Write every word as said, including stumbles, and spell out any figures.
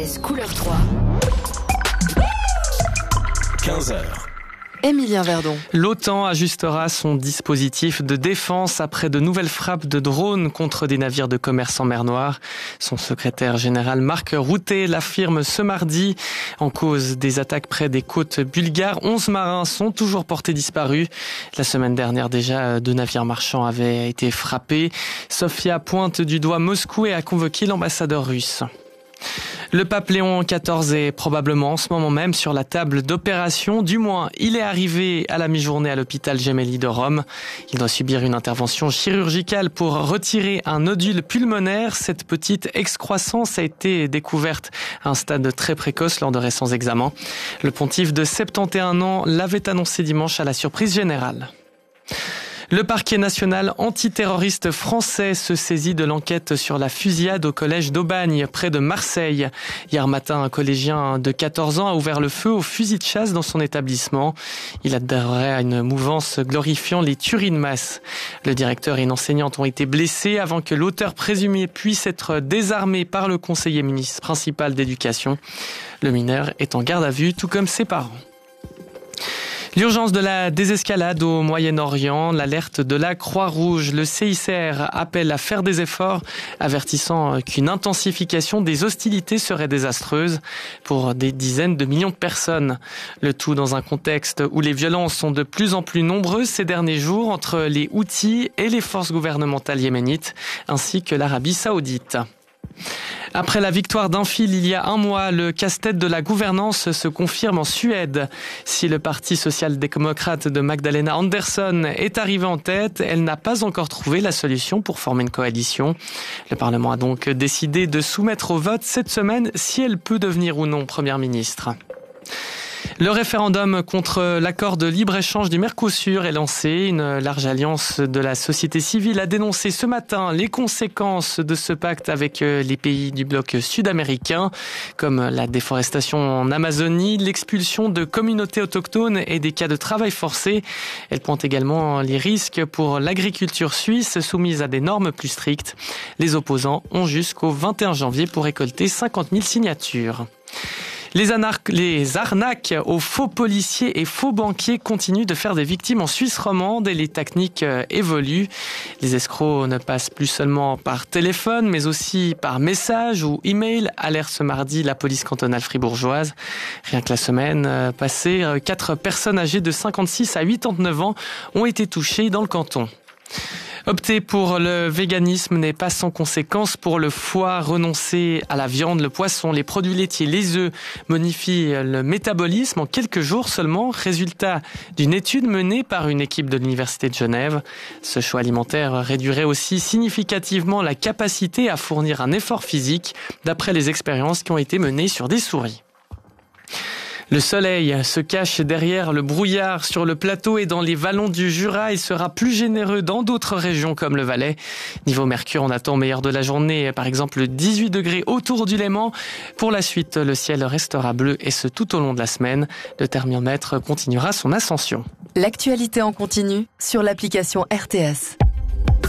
S couleur trois. quinze heures. Émilien Verdon. L'OTAN ajustera son dispositif de défense après de nouvelles frappes de drones contre des navires de commerce en mer Noire. Son secrétaire général Mark Rutte l'affirme ce mardi. En cause des attaques près des côtes bulgares, onze marins sont toujours portés disparus. La semaine dernière déjà, deux navires marchands avaient été frappés. Sofia pointe du doigt Moscou et a convoqué l'ambassadeur russe. Le pape Léon quatorze est probablement en ce moment même sur la table d'opération. Du moins, il est arrivé à la mi-journée à l'hôpital Gemelli de Rome. Il doit subir une intervention chirurgicale pour retirer un nodule pulmonaire. Cette petite excroissance a été découverte à un stade très précoce lors de récents examens. Le pontife de soixante et onze ans l'avait annoncé dimanche à la surprise générale. Le parquet national antiterroriste français se saisit de l'enquête sur la fusillade au collège d'Aubagne, près de Marseille. Hier matin, un collégien de quatorze ans a ouvert le feu au fusil de chasse dans son établissement. Il adhérait à une mouvance glorifiant les tueries de masse. Le directeur et une enseignante ont été blessés avant que l'auteur présumé puisse être désarmé par le conseiller municipal principal d'éducation. Le mineur est en garde à vue, tout comme ses parents. L'urgence de la désescalade au Moyen-Orient, l'alerte de la Croix-Rouge. Le C I C R appelle à faire des efforts, avertissant qu'une intensification des hostilités serait désastreuse pour des dizaines de millions de personnes. Le tout dans un contexte où les violences sont de plus en plus nombreuses ces derniers jours entre les Houthis et les forces gouvernementales yéménites, ainsi que l'Arabie Saoudite. Après la victoire d'un fil il y a un mois, le casse-tête de la gouvernance se confirme en Suède. Si le parti social-démocrate de Magdalena Andersson est arrivé en tête, elle n'a pas encore trouvé la solution pour former une coalition. Le Parlement a donc décidé de soumettre au vote cette semaine si elle peut devenir ou non première ministre. Le référendum contre l'accord de libre-échange du Mercosur est lancé. Une large alliance de la société civile a dénoncé ce matin les conséquences de ce pacte avec les pays du bloc sud-américain, comme la déforestation en Amazonie, l'expulsion de communautés autochtones et des cas de travail forcé. Elle pointe également les risques pour l'agriculture suisse soumise à des normes plus strictes. Les opposants ont jusqu'au vingt et un janvier pour récolter cinquante mille signatures. Les, anarques, les arnaques aux faux policiers et faux banquiers continuent de faire des victimes en Suisse romande et les techniques évoluent. Les escrocs ne passent plus seulement par téléphone, mais aussi par message ou email, alerte ce mardi la police cantonale fribourgeoise. Rien que la semaine passée, quatre personnes âgées de cinquante-six à quatre-vingt-dix-neuf ans ont été touchées dans le canton. Opter pour le véganisme n'est pas sans conséquences pour le foie. Renoncer à la viande, le poisson, les produits laitiers, les œufs modifie le métabolisme en quelques jours seulement. Résultat d'une étude menée par une équipe de l'Université de Genève. Ce choix alimentaire réduirait aussi significativement la capacité à fournir un effort physique, d'après les expériences qui ont été menées sur des souris. Le soleil se cache derrière le brouillard sur le plateau et dans les vallons du Jura. Il sera plus généreux dans d'autres régions comme le Valais. Niveau mercure, on attend meilleur de la journée, par exemple dix-huit degrés autour du Léman. Pour la suite, le ciel restera bleu et ce tout au long de la semaine. Le thermomètre continuera son ascension. L'actualité en continu sur l'application R T S.